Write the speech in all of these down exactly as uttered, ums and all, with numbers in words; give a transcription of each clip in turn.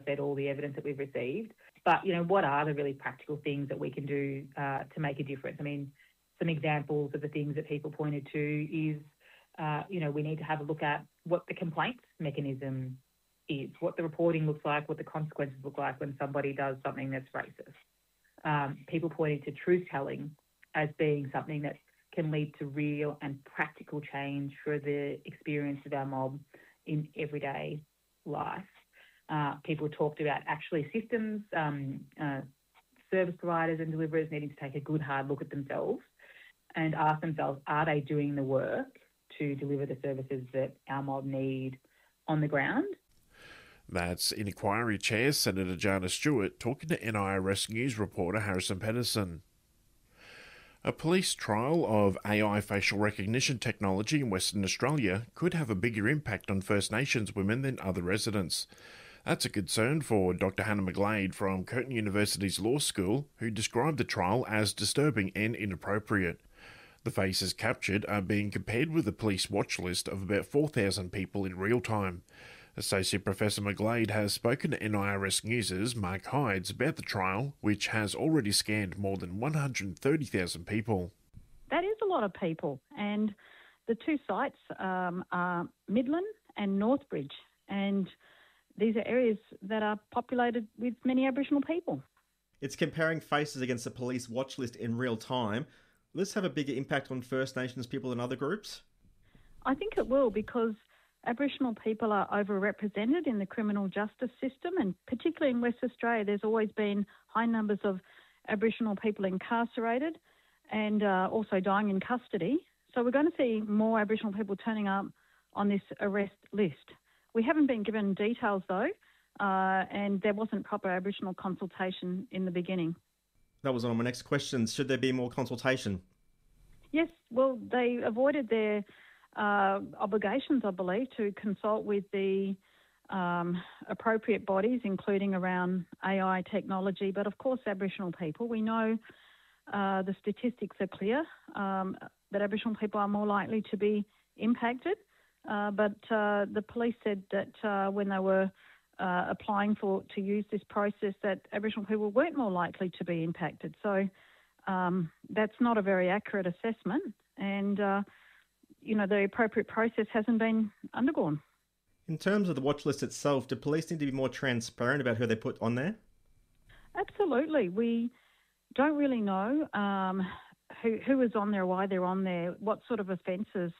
said, all the evidence that we've received. But, you know, what are the really practical things that we can do uh, to make a difference? I mean, some examples of the things that people pointed to is, uh, you know, we need to have a look at what the complaints mechanism is, what the reporting looks like, what the consequences look like when somebody does something that's racist. Um, people pointed to truth-telling as being something that can lead to real and practical change for the experience of our mob in everyday life. Uh, people talked about actually systems, um, uh, service providers and deliverers needing to take a good hard look at themselves and ask themselves, are they doing the work to deliver the services that our mob need on the ground? That's Inquiry Chair Senator Jana Stewart talking to N I R S News reporter Harrison Pedersen. A police trial of A I facial recognition technology in Western Australia could have a bigger impact on First Nations women than other residents. That's a concern for Doctor Hannah McGlade from Curtin University's Law School, who described the trial as disturbing and inappropriate. The faces captured are being compared with a police watch list of about four thousand people in real time. Associate Professor McGlade has spoken to N I R S News' Mark Hydes about the trial, which has already scanned more than one hundred thirty thousand people. That is a lot of people, and the two sites um, are Midland and Northbridge, and these are areas that are populated with many Aboriginal people. It's comparing faces against a police watch list in real time. Will this have a bigger impact on First Nations people than other groups? I think it will, because Aboriginal people are overrepresented in the criminal justice system, and particularly in West Australia, there's always been high numbers of Aboriginal people incarcerated and uh, also dying in custody. So we're going to see more Aboriginal people turning up on this arrest list. We haven't been given details though, uh, and there wasn't proper Aboriginal consultation in the beginning. That was one of my next questions. Should there be more consultation? Yes, well, they avoided their uh, obligations, I believe, to consult with the um, appropriate bodies, including around A I technology, but of course Aboriginal people. We know uh, the statistics are clear um, that Aboriginal people are more likely to be impacted, uh, but uh, the police said that uh, when they were uh, applying for to use this process, that Aboriginal people weren't more likely to be impacted. So um, that's not a very accurate assessment, and uh, you know, the appropriate process hasn't been undergone. In terms of the watch list itself, do police need to be more transparent about who they put on there? Absolutely. We don't really know um, who who is on there, why they're on there, what sort of offences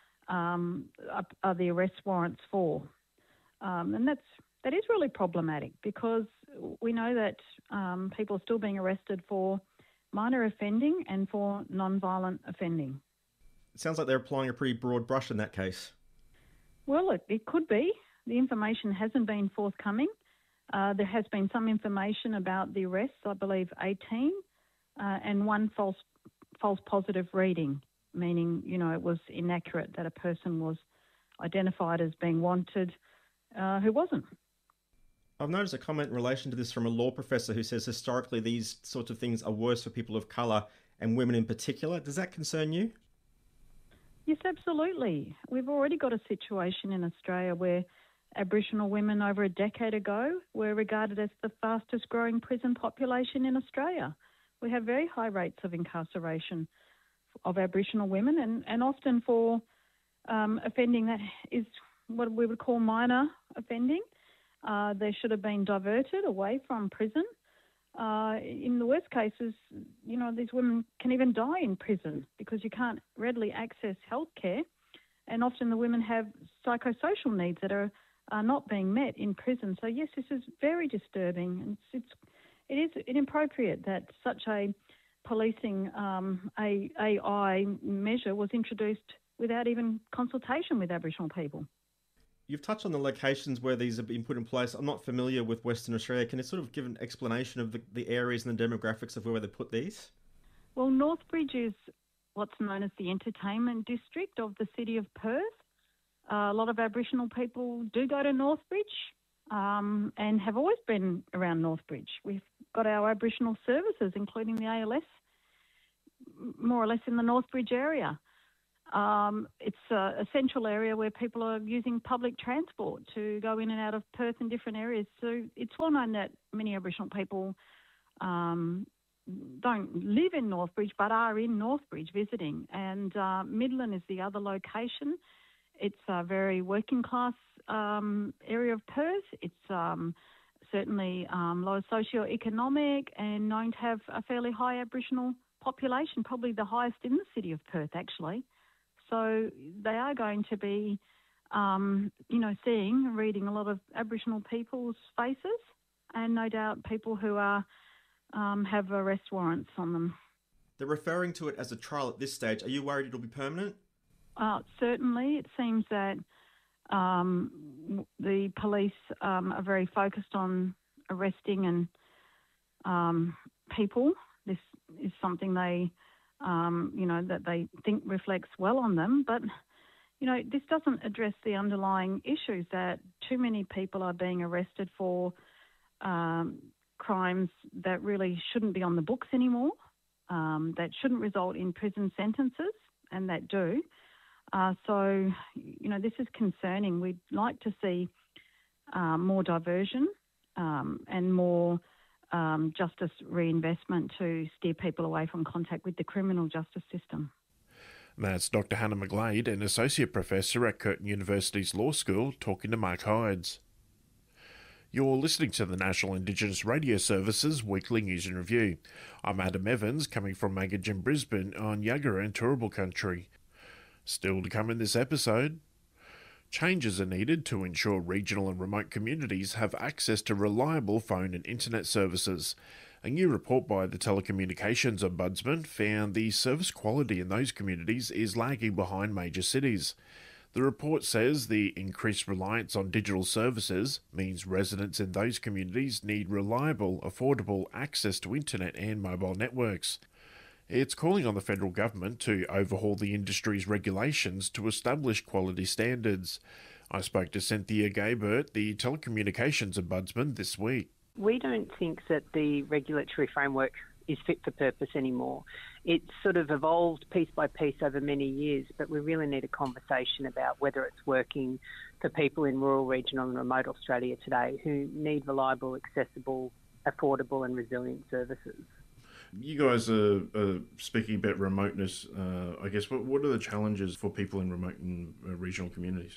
um, are, are the arrest warrants for. Um, and that's that is really problematic, because we know that um, people are still being arrested for minor offending and for non-violent offending. It sounds like they're applying a pretty broad brush in that case. Well, it, it could be. The information hasn't been forthcoming. Uh, there has been some information about the arrests, I believe eighteen, uh, and one false false positive reading, meaning, you know, it was inaccurate that a person was identified as being wanted uh, who wasn't. I've noticed a comment in relation to this from a law professor who says historically these sorts of things are worse for people of colour and women in particular. Does that concern you? Yes, absolutely. We've already got a situation in Australia where Aboriginal women over a decade ago were regarded as the fastest growing prison population in Australia. We have very high rates of incarceration of Aboriginal women, and, and often for um, offending that is what we would call minor offending. Uh, they should have been diverted away from prison. Uh, in the worst cases, you know, these women can even die in prison because you can't readily access health care, and often the women have psychosocial needs that are, are not being met in prison. So yes, this is very disturbing, and it's, it's it is inappropriate that such a policing um, a AI measure was introduced without even consultation with Aboriginal people. You've touched on the locations where these have been put in place. I'm not familiar with Western Australia. Can you sort of give an explanation of the, the areas and the demographics of where they put these? Well, Northbridge is what's known as the entertainment district of the city of Perth. Uh, a lot of Aboriginal people do go to Northbridge um, and have always been around Northbridge. We've got our Aboriginal services, including the A L S, more or less in the Northbridge area. Um, it's a, a central area where people are using public transport to go in and out of Perth in different areas. So it's well known that many Aboriginal people um, don't live in Northbridge but are in Northbridge visiting. And uh, Midland is the other location. It's a very working class um, area of Perth. It's um, certainly um, low socio-economic and known to have a fairly high Aboriginal population, probably the highest in the city of Perth actually. So they are going to be, um, you know, seeing, reading a lot of Aboriginal people's faces, and no doubt people who are um, have arrest warrants on them. They're referring to it as a trial at this stage. Are you worried it'll be permanent? Uh, certainly, it seems that um, the police um, are very focused on arresting and um, people. This is something they, um, you know, that they think reflects well on them. But, you know, this doesn't address the underlying issues that too many people are being arrested for um, crimes that really shouldn't be on the books anymore, um, that shouldn't result in prison sentences, and that do. Uh, so, you know, this is concerning. We'd like to see uh, more diversion um, and more um, justice reinvestment to steer people away from contact with the criminal justice system. That's Doctor Hannah McGlade, an Associate Professor at Curtin University's Law School, talking to Mike Hydes. You're listening to the National Indigenous Radio Service's Weekly News and Review. I'm Adam Evans, coming from Magajin, Brisbane on Yagara and Turrbal country. Still to come in this episode, changes are needed to ensure regional and remote communities have access to reliable phone and internet services. A new report by the Telecommunications Ombudsman found the service quality in those communities is lagging behind major cities. The report says the increased reliance on digital services means residents in those communities need reliable, affordable access to internet and mobile networks. It's calling on the federal government to overhaul the industry's regulations to establish quality standards. I spoke to Cynthia Gaybert, the Telecommunications Ombudsman, this week. We don't think that the regulatory framework is fit for purpose anymore. It's sort of evolved piece by piece over many years, but we really need a conversation about whether it's working for people in rural, regional and remote Australia today who need reliable, accessible, affordable and resilient services. You guys are, are speaking about remoteness. Uh, I guess, what, what are the challenges for people in remote and uh, regional communities?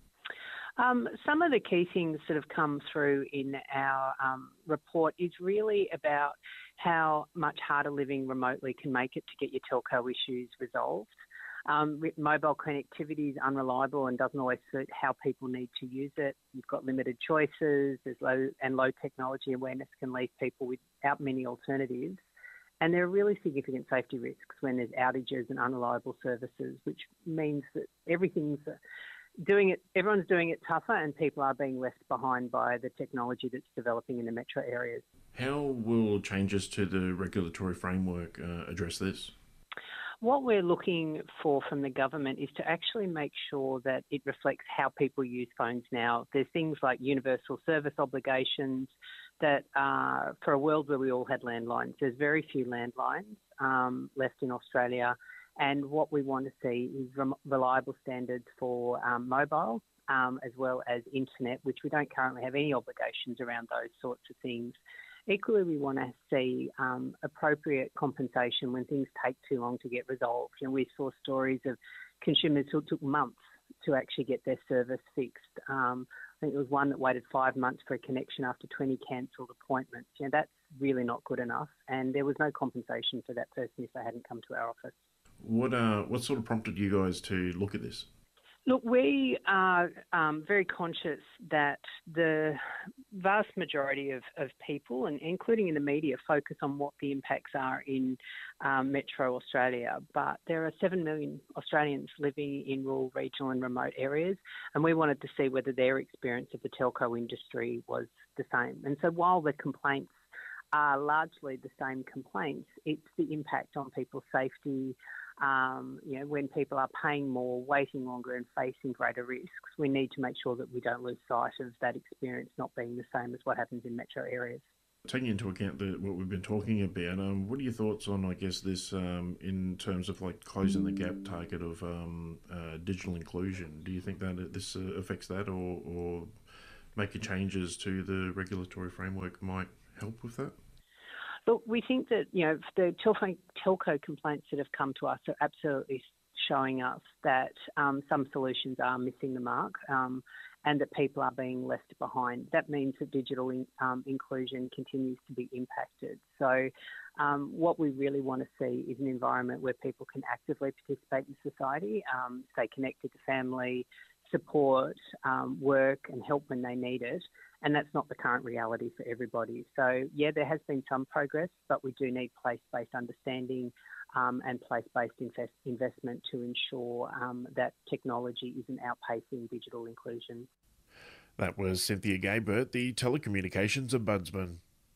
Um, some of the key things that have come through in our um, report is really about how much harder living remotely can make it to get your telco issues resolved. Um, mobile connectivity is unreliable and doesn't always suit how people need to use it. You've got limited choices, there's low and low technology awareness can leave people without many alternatives. And there are really significant safety risks when there's outages and unreliable services, which means that everything's doing it, everyone's doing it tougher and people are being left behind by the technology that's developing in the metro areas. How will changes to the regulatory framework uh, address this? What we're looking for from the government is to actually make sure that it reflects how people use phones now. There's things like universal service obligations that uh, for a world where we all had landlines, there's very few landlines um, left in Australia. And what we want to see is re- reliable standards for um, mobile um, as well as internet, which we don't currently have any obligations around those sorts of things. Equally, we want to see um, appropriate compensation when things take too long to get resolved. And we saw stories of consumers who took months to actually get their service fixed. Um, I think there was one that waited five months for a connection after twenty cancelled appointments. You know, that's really not good enough. And there was no compensation for that person if they hadn't come to our office. What uh, what sort of prompted you guys to look at this? Look, we are um, very conscious that the vast majority of, of people, and including in the media, focus on what the impacts are in um, metro Australia. But there are seven million Australians living in rural, regional and remote areas, and we wanted to see whether their experience of the telco industry was the same. And so while the complaints are largely the same complaints, it's the impact on people's safety. Um, you know, when people are paying more, waiting longer and facing greater risks, we need to make sure that we don't lose sight of that experience not being the same as what happens in metro areas. Taking into account the, what we've been talking about, um, what are your thoughts on, I guess, this um, in terms of like closing the gap target of um, uh, digital inclusion? Do you think that this uh, affects that, or, or making changes to the regulatory framework might help with that? Look, we think that, you know, the telco, telco complaints that have come to us are absolutely showing us that um, some solutions are missing the mark. Um, and that people are being left behind. That means that digital in, um, inclusion continues to be impacted. So um, what we really want to see is an environment where people can actively participate in society, um, stay connected to family, support, um, work and help when they need it. And that's not the current reality for everybody. So, yeah, there has been some progress, but we do need place-based understanding Um, and place-based invest, investment to ensure um, that technology isn't outpacing digital inclusion. That was Cynthia Gaybert, the telecommunications ombudsman.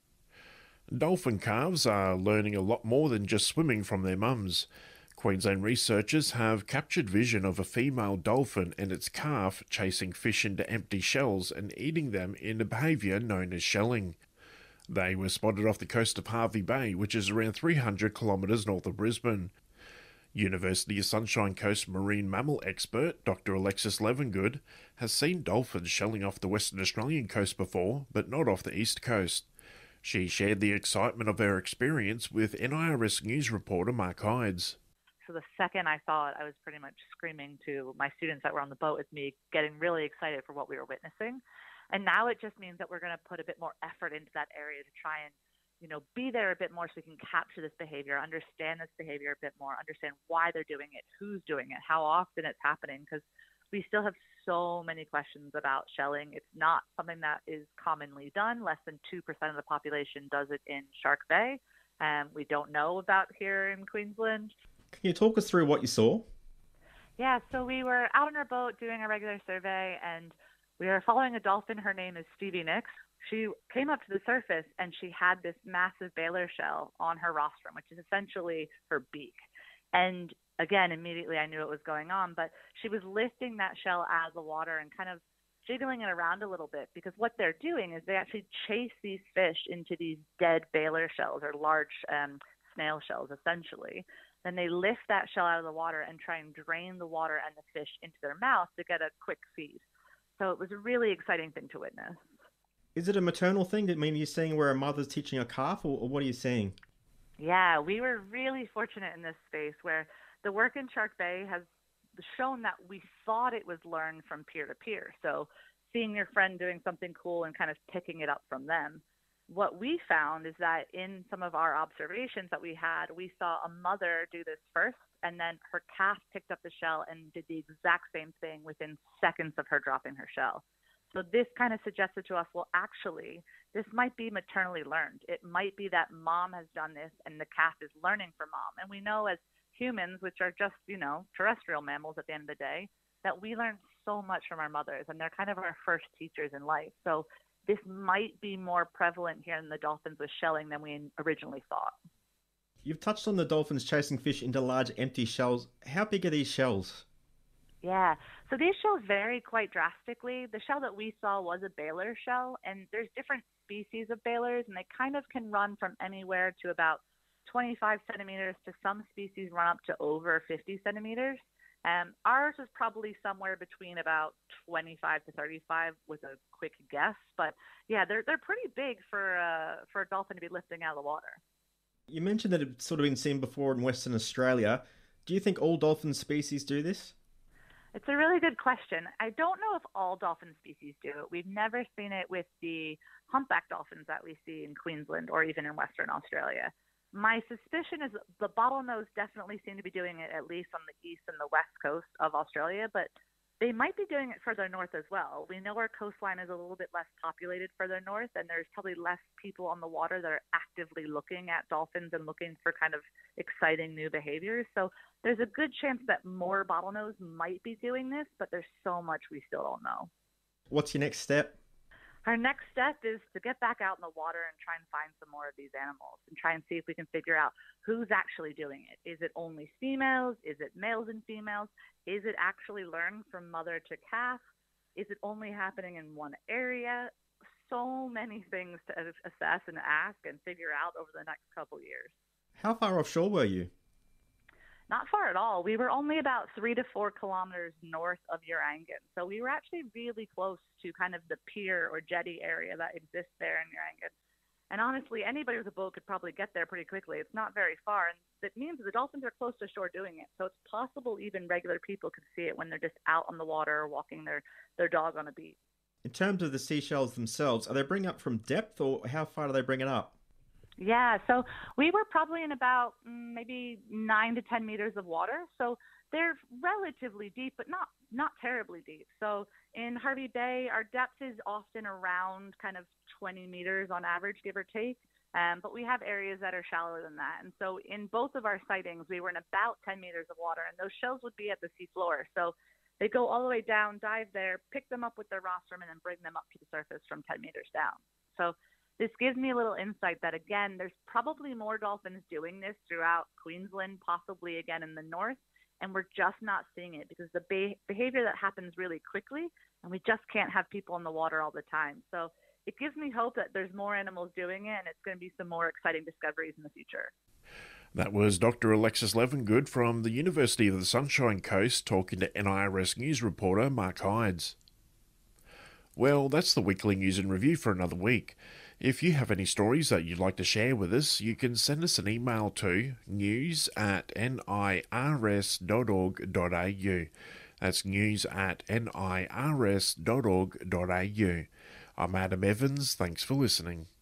Dolphin calves are learning a lot more than just swimming from their mums. Queensland researchers have captured vision of a female dolphin and its calf chasing fish into empty shells and eating them in a behaviour known as shelling. They were spotted off the coast of Hervey Bay, which is around three hundred kilometres north of Brisbane. University of Sunshine Coast marine mammal expert Doctor Alexis Levengood has seen dolphins shelling off the Western Australian coast before, but not off the east coast. She shared the excitement of her experience with N I R S News reporter Mark Hydes. So the second I saw it, I was pretty much screaming to my students that were on the boat with me, getting really excited for what we were witnessing. And now it just means that we're going to put a bit more effort into that area to try and, you know, be there a bit more so we can capture this behavior, understand this behavior a bit more, understand why they're doing it, who's doing it, how often it's happening, because we still have so many questions about shelling. It's not something that is commonly done. Less than two percent of the population does it in Shark Bay. And we don't know about here in Queensland. Can you talk us through what you saw? Yeah, so we were out on our boat doing a regular survey, and we are following a dolphin. Her name is Stevie Nicks. She came up to the surface and she had this massive baler shell on her rostrum, which is essentially her beak. And again, immediately I knew what was going on, but she was lifting that shell out of the water and kind of jiggling it around a little bit, because what they're doing is they actually chase these fish into these dead baler shells, or large um, snail shells essentially. Then they lift that shell out of the water and try and drain the water and the fish into their mouth to get a quick feed. So it was a really exciting thing to witness. Is it a maternal thing? I mean, you're seeing where a mother's teaching a calf, or, or what are you seeing? Yeah, we were really fortunate in this space where the work in Shark Bay has shown that we thought it was learned from peer to peer. So seeing your friend doing something cool and kind of picking it up from them. What we found is that in some of our observations that we had, we saw a mother do this first, and then her calf picked up the shell and did the exact same thing within seconds of her dropping her shell. So this kind of suggested to us, well, actually, this might be maternally learned. It might be that mom has done this and the calf is learning from mom. And we know as humans, which are just, you know, terrestrial mammals at the end of the day, that we learn so much from our mothers, and they're kind of our first teachers in life. So this might be more prevalent here in the dolphins with shelling than we originally thought. You've touched on the dolphins chasing fish into large empty shells. How big are these shells? Yeah, so these shells vary quite drastically. The shell that we saw was a baler shell, and there's different species of balers, and they kind of can run from anywhere to about twenty-five centimeters to some species run up to over fifty centimeters. Um, ours was probably somewhere between about twenty-five to thirty-five with a quick guess, but yeah, they're they're pretty big for uh, for a dolphin to be lifting out of the water. You mentioned that it's sort of been seen before in Western Australia. Do you think all dolphin species do this? It's a really good question. I don't know if all dolphin species do it. We've never seen it with the humpback dolphins that we see in Queensland or even in Western Australia. My suspicion is the bottlenose definitely seem to be doing it, at least on the east and the west coast of Australia, but they might be doing it further north as well. We know our coastline is a little bit less populated further north, and there's probably less people on the water that are actively looking at dolphins and looking for kind of exciting new behaviors. So there's a good chance that more bottlenose might be doing this, but there's so much we still don't know. What's your next step? Our next step is to get back out in the water and try and find some more of these animals and try and see if we can figure out who's actually doing it. Is it only females? Is it males and females? Is it actually learned from mother to calf? Is it only happening in one area? so many things to assess and ask and figure out over the next couple years. How far offshore were you? Not far at all. We were only about three to four kilometers north of Urangan. So we were actually really close to kind of the pier or jetty area that exists there in Urangan. And honestly, anybody with a boat could probably get there pretty quickly. It's not very far. And it means the dolphins are close to shore doing it. So it's possible even regular people could see it when they're just out on the water or walking their, their dog on a beach. In terms of the seashells themselves, are they bringing up from depth, or how far do they bring it up? Yeah, so we were probably in about mm, maybe nine to ten meters of water. So they're relatively deep, but not not terribly deep. So in Hervey Bay, our depth is often around kind of twenty meters on average, give or take. Um, but we have areas that are shallower than that. And so in both of our sightings, we were in about ten meters of water, and those shells would be at the seafloor. So they go all the way down, dive there, pick them up with their rostrum, and then bring them up to the surface from ten meters down. So this gives me a little insight that, again, there's probably more dolphins doing this throughout Queensland, possibly again in the north, and we're just not seeing it because the be- behavior that happens really quickly, and we just can't have people in the water all the time. So it gives me hope that there's more animals doing it, and it's going to be some more exciting discoveries in the future. That was Doctor Alexis Levengood from the University of the Sunshine Coast talking to N I R S News reporter Mark Hydes. Well, that's the weekly news and review for another week. If you have any stories that you'd like to share with us, you can send us an email to news at nirs dot org dot a u. That's news at nirs dot org dot a u. I'm Adam Evans. Thanks for listening.